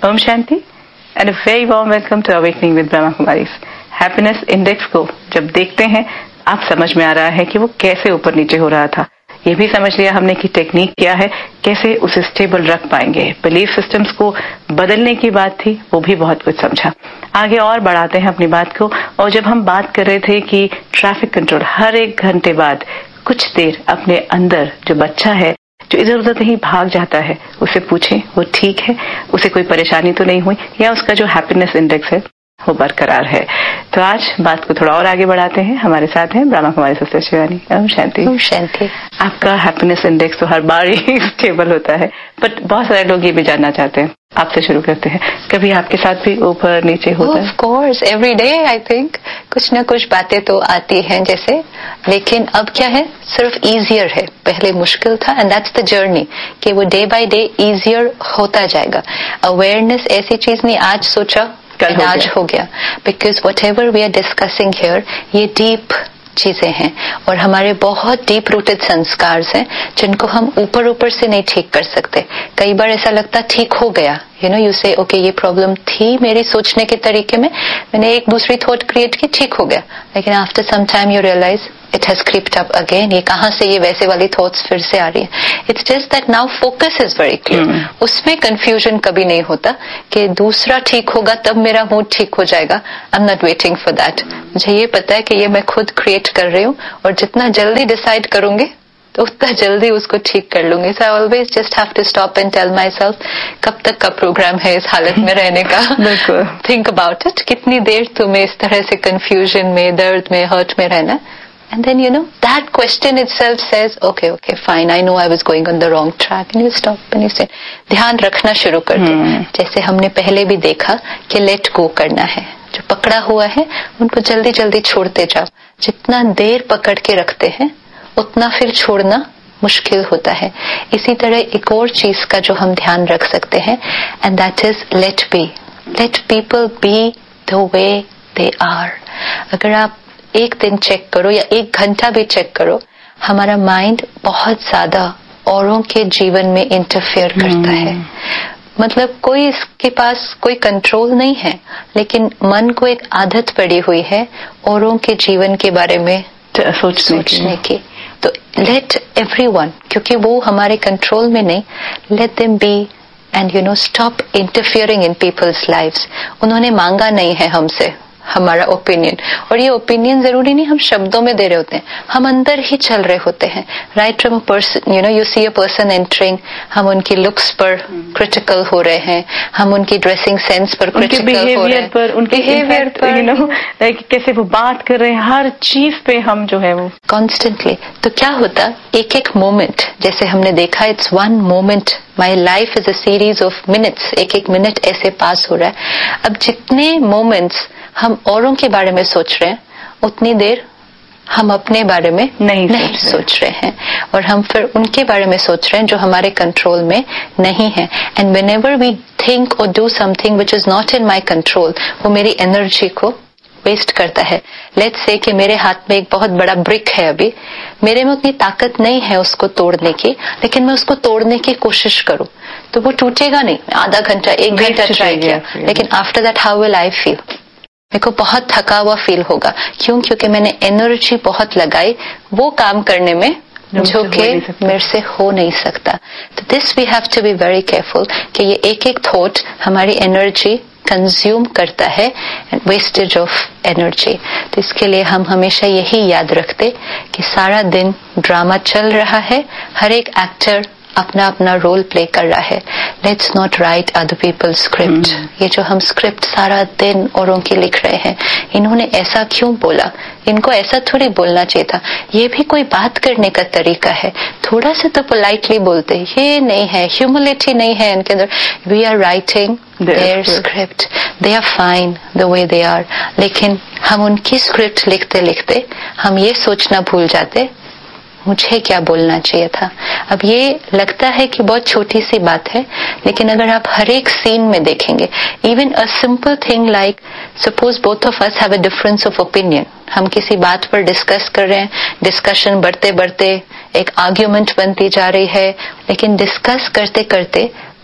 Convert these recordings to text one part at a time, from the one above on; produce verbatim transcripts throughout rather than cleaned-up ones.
Om Shanti and a very warm welcome to awakening with Brahma Kumaris. Happiness index को जब देखते हैं आप समझ में आ रहा है कि वो कैसे ऊपर नीचे हो रहा था। ये भी समझ लिया हमने कि टेक्निक क्या है, कैसे उसे स्टेबल रख पाएंगे। बिलीफ सिस्टम्स को बदलने की बात थी, वो भी बहुत कुछ समझा। आगे और बढ़ाते हैं अपनी बात को। और जब हम बात कर रहे थे कि ट्रैफिक कंट्रोल हर एक घंटे बाद कुछ देर अपने अंदर जो बच्चा है जो इधर उधर कहीं भाग जाता है उसे पूछें वो ठीक है, उसे कोई परेशानी तो नहीं हुई, या उसका जो हैप्पीनेस इंडेक्स है वो बरकरार है। तो आज बात को थोड़ा और आगे बढ़ाते हैं। हमारे साथ हैं ब्रह्मा कुमारी सिस्टर शिवानी। ओम शांति। ओम शांति। आपका हैप्पीनेस इंडेक्स तो हर बार ही स्टेबल होता है, बट बहुत सारे लोग ये भी जानना चाहते हैं। आपसे शुरू करते हैं, कभी आपके साथ भी ऊपर नीचे होता है? Of course, every day I think कुछ ना कुछ बातें तो आती हैं जैसे, लेकिन अब क्या है, सिर्फ इजियर है। पहले मुश्किल था एंड दैट्स द जर्नी कि वो डे बाय डे इजियर होता जाएगा। अवेयरनेस ऐसी चीज नहीं आज सोचा कल आज हो गया, because what ever we are discussing here ये डीप चीजें हैं और हमारे बहुत डीप रूटेड संस्कार हैं जिनको हम ऊपर ऊपर से नहीं ठीक कर सकते। कई बार ऐसा लगता ठीक हो गया, यू नो, यू से ओके ये प्रॉब्लम थी मेरी सोचने के तरीके में, मैंने एक दूसरी थॉट क्रिएट की, ठीक हो गया, लेकिन after some time you realise it has creeped up again. ये कहाँ से ये वैसे वाली थॉट्स फिर से आ रही है। It's just that now focus is very clear. उसमें कंफ्यूजन कभी नहीं होता कि दूसरा ठीक होगा तब मेरा मूड ठीक हो जाएगा। I am not waiting for that. मुझे ये पता है कि ये मैं खुद क्रिएट कर रही हूँ और जितना जल्दी डिसाइड करूंगी तो उतना जल्दी उसको ठीक कर लूंगी। सो I always just have to stop and tell my self कब तक का प्रोग्राम है इस हालत में रहने का। थिंक अबाउट इट, कितनी देर तुम्हें इस तरह से कंफ्यूजन में, दर्द में, हर्ट में रहना। And then, you know, that question itself says, okay, okay, fine, I know I was going on the wrong track. And you stop and you say, ध्यान रखना शुरू कर दो। hmm. जैसे हमने पहले भी देखा कि let go करना है। जो पकड़ा हुआ है उनको जल्दी जल्दी छोड़ते जाओ। जितना देर पकड़ के रखते हैं उतना फिर छोड़ना मुश्किल होता है। इसी तरह एक और चीज का जो हम ध्यान रख सकते हैं, and that is let be. Let people be the way they are. अगर आप एक दिन चेक करो या एक घंटा भी चेक करो, हमारा माइंड बहुत ज्यादा औरों के जीवन में इंटरफेयर करता है। मतलब कोई इसके पास कोई कंट्रोल नहीं है, लेकिन मन को एक आदत पड़ी हुई है औरों के जीवन के बारे में सोचने, सोचने की। तो लेट एवरीवन, क्योंकि वो हमारे कंट्रोल में नहीं, let them be and you know stop interfering in people's lives. उन्होंने मांगा नहीं है हमसे हमारा ओपिनियन, और ये ओपिनियन जरूरी नहीं हम शब्दों में दे रहे होते हैं, हम अंदर ही चल रहे होते हैं। Right from a person, you know, you see a person entering, हम उनकी लुक्स पर क्रिटिकल हो रहे हैं, हम उनकी ड्रेसिंग सेंस पर क्रिटिकल हो रहे हैं, पर उनके बिहेवियर पर, यू नो, लाइक कैसे वो बात कर रहे हैं, हर चीज पे हम जो है वो कॉन्स्टेंटली। तो क्या होता, एक एक मोमेंट, जैसे हमने देखा, it's one moment, my life is a series of minutes, एक एक मिनट ऐसे पास हो रहा है। अब जितने मोमेंट्स हम औरों के बारे में सोच रहे हैं उतनी देर हम अपने बारे में नहीं, नहीं सोच रहे हैं, और हम फिर उनके बारे में सोच रहे हैं जो हमारे कंट्रोल में नहीं है। एंड व्हेनेवर वी थिंक और do something which is not in my control, वो मेरी एनर्जी को वेस्ट करता है। लेट्स से कि मेरे हाथ में एक बहुत बड़ा ब्रिक है, अभी मेरे में उतनी ताकत नहीं है उसको तोड़ने की, लेकिन मैं उसको तोड़ने की कोशिश करूं तो वो टूटेगा नहीं। आधा घंटा, एक घंटा ट्राई किया, लेकिन after that how will I feel? मेरे को बहुत थका हुआ फील होगा। क्यों? क्योंकि मैंने एनर्जी बहुत लगाई वो काम करने में जो कि मेरे से हो नहीं सकता। तो this we have to be very careful कि ये एक एक थॉट हमारी एनर्जी कंज्यूम करता है, वेस्टेज ऑफ एनर्जी। तो इसके लिए हम हमेशा यही याद रखते कि सारा दिन ड्रामा चल रहा है, हर एक एक्टर अपना अपना रोल प्ले कर रहा है। Let's not right other peoples script. ये जो हम स्क्रिप्ट सारा दिन औरों की लिख रहे हैं, इन्होंने ऐसा क्यों बोला, इनको ऐसा थोड़ी बोलना चाहिए था, ये भी कोई बात करने का तरीका है। थोड़ा सा तो पोलाइटली बोलते, ये नहीं है, ह्यूमिलिटी नहीं है इनके अंदर। We are writing there script, they are fine the way they are. लेकिन हम उनकी स्क्रिप्ट लिखते लिखते हम ये सोचना भूल जाते मुझे क्या बोलना चाहिए था। अब ये लगता है कि बहुत छोटी सी बात है, लेकिन अगर आप हर एक सीन में देखेंगे, even a simple thing like suppose both of us have a difference of opinion, हम किसी बात पर डिस्कस कर रहे हैं, डिस्कशन बढ़ते बढ़ते एक आर्ग्यूमेंट बनती जा रही है, लेकिन डिस्कस करते करते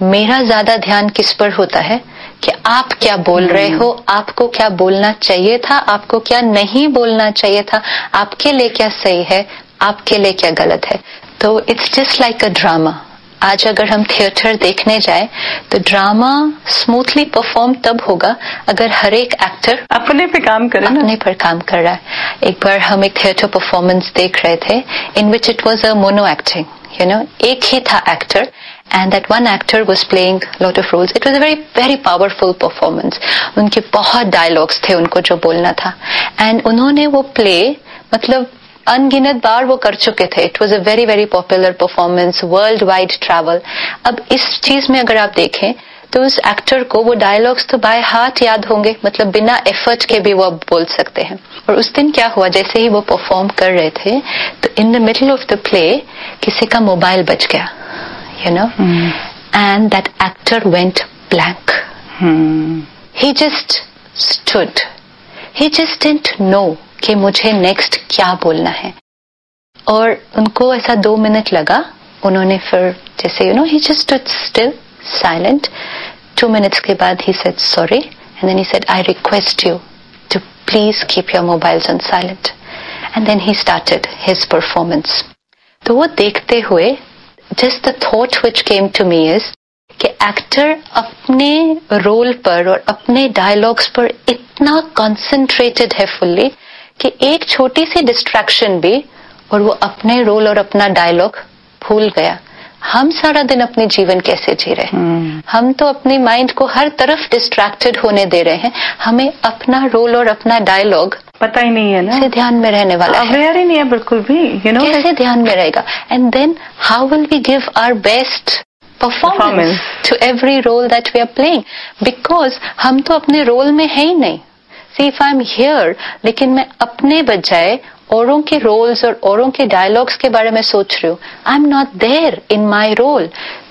मेरा ज्यादा ध्यान किस पर होता है कि आप क्या बोल रहे हो, आपको क्या बोलना चाहिए था, आपको क्या नहीं बोलना चाहिए था, आपके लिए क्या सही है, आपके लिए क्या गलत है। तो it's just like a drama. आज अगर हम थिएटर देखने जाए तो ड्रामा स्मूथली परफॉर्म तब होगा अगर हर एक एक्टर अपने पे काम करे, अपने पर काम कर रहा है। एक बार हम एक थिएटर परफॉर्मेंस देख रहे थे इन which it was a mono acting, you know, एक ही था actor and that one actor was playing lot of roles. It was a very very powerful performance. उनके बहुत डायलॉग्स थे उनको जो बोलना था, and उन्होंने वो प्ले मतलब अनगिनत बार वो कर चुके थे. It was a very very popular performance, world wide travel. अब इस चीज में अगर आप देखें तो उस एक्टर को वो डायलॉग्स तो बाय हार्ट याद होंगे, मतलब बिना एफर्ट के भी वो अब बोल सकते हैं. और उस दिन क्या हुआ, जैसे ही वो परफॉर्म कर रहे थे तो in the middle of the play किसी का मोबाइल बज गया, you know, hmm. and that actor went blank. Hmm. He just stood. He just didn't know कि मुझे next क्या बोलना है. और उनको ऐसा दो मिनट लगा. उन्होंने फिर जैसे you know he just stood still, silent. Two minutes के बाद he said sorry and then he said I request you to please keep your mobiles on silent. And then he started his performance. तो वो देखते हुए just the thought which came to me is कि actor अपने role पर और अपने dialogues पर इतना कंसंट्रेटेड है फुल्ली कि एक छोटी सी डिस्ट्रैक्शन भी और वो अपने रोल और अपना डायलॉग भूल गया. हम सारा दिन अपने जीवन कैसे जी रहे हैं, hmm. हम तो अपने माइंड को हर तरफ डिस्ट्रैक्टेड होने दे रहे हैं. हमें अपना रोल और अपना डायलॉग पता ही नहीं है ना, कैसे ध्यान में रहने वाला है, अवेयर ही नहीं है बिल्कुल भी, यू नो, कैसे ध्यान में रहेगा. And then how will we give our best performance to every role that we are playing, because हम तो अपने रोल में है ही नहीं. See if I am here, लेकिन मैं अपने बजाय औरों के रोल्स और औरों के डायलॉग्स के बारे में सोच रही हूँ. I am not there in my role.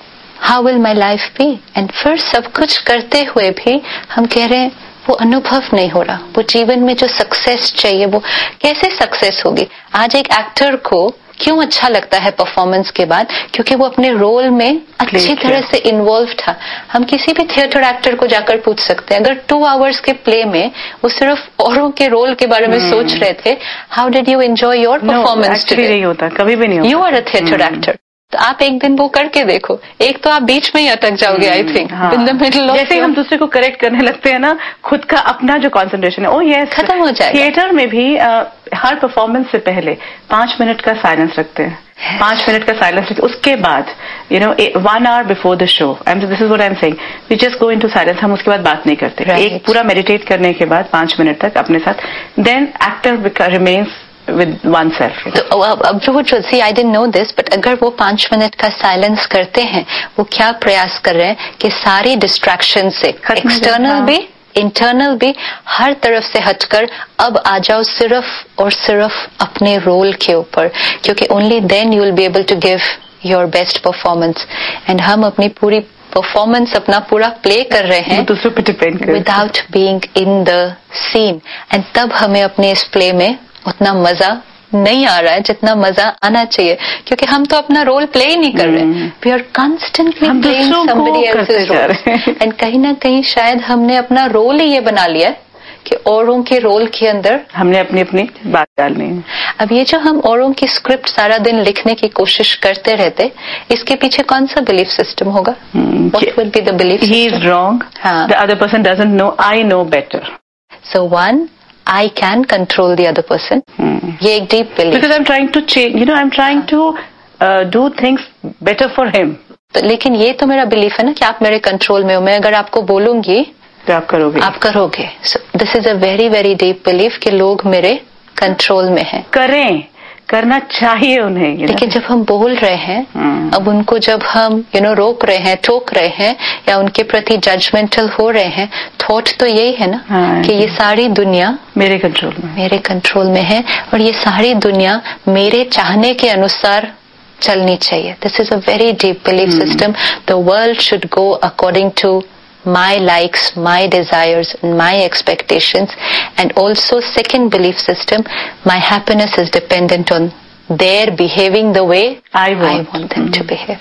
How will my life B. And फिर सब कुछ करते हुए भी हम कह रहे हैं वो अनुभव नहीं हो रहा, वो जीवन में जो सक्सेस चाहिए वो कैसे सक्सेस होगी. आज एक एक्टर को क्यों अच्छा लगता है परफॉर्मेंस के बाद, क्योंकि वो अपने रोल में अच्छी तरह से इन्वॉल्व था. हम किसी भी थिएटर एक्टर को जाकर पूछ सकते हैं, अगर टू आवर्स के प्ले में वो सिर्फ औरों के रोल के बारे में hmm. सोच रहे थे, how did you enjoy your performance today. नहीं होता, कभी भी नहीं होता. You are a theatre actor. तो आप एक दिन वो करके देखो, एक तो आप बीच में ही अटक जाओगे. I think in the middle of, जैसे हम दूसरे को करेक्ट करने लगते हैं ना, खुद का अपना जो कंसंट्रेशन है, ओ यस, खत्म हो जाएगा. थिएटर में भी आ, हर परफॉर्मेंस से पहले पांच मिनट का साइलेंस रखते हैं. yes. पांच मिनट का साइलेंस रखते, उसके बाद you know one hour before the show, this is what I am saying, we just go into silence. हम उसके बाद बात नहीं करते. right. एक पूरा मेडिटेट करने के बाद पांच मिनट तक अपने साथ, then actor remains with oneself. तो अब जो सी I didn't know this, but अगर वो पांच मिनट का साइलेंस करते हैं, वो क्या प्रयास कर रहे हैं कि सारी डिस्ट्रैक्शन से, एक्सटर्नल भी इंटरनल भी, हर तरफ से हटकर अब आ जाओ सिर्फ और सिर्फ अपने रोल के ऊपर, क्योंकि only then you will be able to give your best performance. And हम अपनी पूरी परफॉर्मेंस अपना पूरा प्ले कर रहे हैं दूसरों पे डिपेंड कर, without being in the scene. And तब हमें अपने इस प्ले में उतना मजा नहीं आ रहा है जितना मजा आना चाहिए, क्योंकि हम तो अपना रोल प्ले ही नहीं कर रहे. We are constantly playing somebody else's role. And कहीं ना कहीं शायद हमने अपना रोल ही ये बना लिया है कि औरों के रोल के अंदर हमने अपनी अपनी बात डालनी है. अब ये जो हम औरों की स्क्रिप्ट सारा दिन लिखने की कोशिश करते रहते, इसके पीछे कौन सा बिलीफ सिस्टम होगा? What will be the belief? He is wrong, the other person doesn't know, I know better. So one, I can control the other person. Hmm. ये एक deep belief. Because I'm trying to change, you know, I'm trying to uh, do things better for him. तो लेकिन ये तो मेरा belief है ना कि आप मेरे कंट्रोल में हो. मैं अगर आपको बोलूंगी तो आप करोगे, आप करोगे. So this is a very very deep belief कि लोग मेरे कंट्रोल में हैं. करें, करना चाहिए उन्हें. लेकिन जब हम बोल रहे हैं, hmm. अब उनको जब हम यू you नो know, रोक रहे हैं, टोक रहे हैं, या उनके प्रति जजमेंटल हो रहे हैं, थॉट तो यही है ना हाँ, कि ये सारी दुनिया मेरे कंट्रोल में मेरे कंट्रोल में है और ये सारी दुनिया मेरे चाहने के अनुसार चलनी चाहिए. This is a very deep belief system. The world should go according to my likes, my desires, my expectations. And also second belief system, my happiness is dependent on their behaving the way I want, I want them mm-hmm. to behave.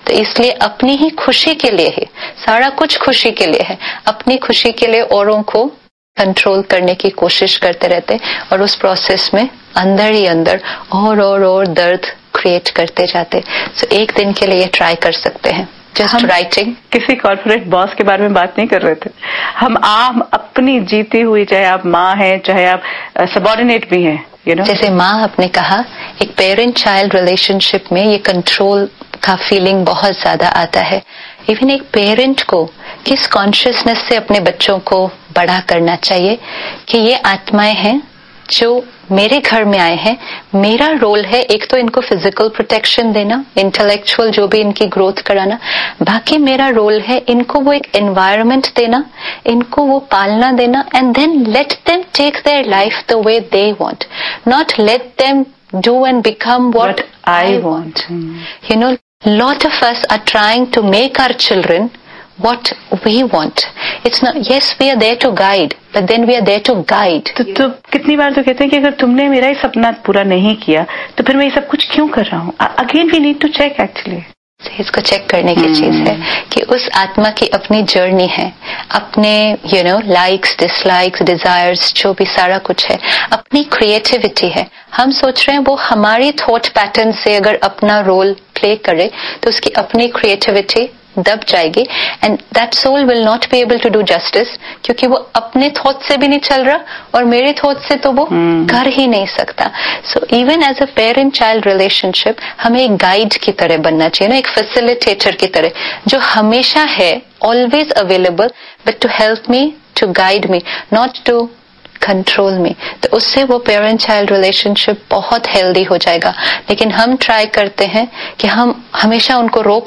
तो इसलिए अपनी ही खुशी के लिए है, सारा कुछ खुशी के लिए है, अपनी खुशी के लिए औरों को कंट्रोल करने की कोशिश करते रहते और उस प्रोसेस में अंदर ही अंदर और और और दर्द क्रिएट करते जाते। सो so, एक दिन के लिए ये ट्राई कर सकते हैं। Just writing. किसी कॉर्पोरेट बॉस के बारे में बात नहीं कर रहे थे, हम आम अपनी जीती हुई, चाहे आप माँ हैं चाहे आप सबॉर्डिनेट भी हैं, यू नो। जैसे माँ आपने कहा, एक पेरेंट चाइल्ड रिलेशनशिप में ये कंट्रोल का फीलिंग बहुत ज्यादा आता है। इवन एक पेरेंट को किस कॉन्शियसनेस से अपने बच्चों को बड़ा करना चाहिए कि ये आत्माएं हैं जो मेरे घर में आए हैं, मेरा रोल है एक तो इनको फिजिकल प्रोटेक्शन देना, इंटेलेक्चुअल जो भी इनकी ग्रोथ कराना, बाकी मेरा रोल है इनको वो एक एनवायरनमेंट देना, इनको वो पालना देना, and then let them take their life the way they want, not let them do and become what I want. You know, lot of us are trying to make our children what we want. It's not, yes, we are there to guide, but then we are there to guide. तो, तो कितनी बार तो कहते हैं कि अगर तुमने मेरा ही सपना पूरा नहीं किया तो फिर मैं ये सब कुछ क्यों कर रहा हूँ? Again we need to check actually. इसको चेक करने की चीज है कि उस आत्मा की अपनी जर्नी है, अपने you know likes dislikes desires जो भी सारा कुछ है, अपनी क्रिएटिविटी है। हम सोच रहे हैं वो हमारी थॉट पैटर्न से अगर अपना रोल प्ले करे तो उसकी अपनी क्रिएटिविटी दब जाएगी, and that soul will not be able to do justice, क्योंकि वो अपने थॉट से भी नहीं चल रहा और मेरे थॉट से तो वो hmm. कर ही नहीं सकता। So even as a parent child relationship हमें एक गाइड की तरह बनना चाहिए ना, एक फैसिलिटेटर की तरह जो हमेशा है, always available, but to help me, to guide me, not to control में। तो उससे वो पेरेंट चाइल्ड रिलेशनशिप बहुत हेल्दी हो जाएगा। लेकिन हम ट्राई करते हैं कि हम हमेशा उनको रोक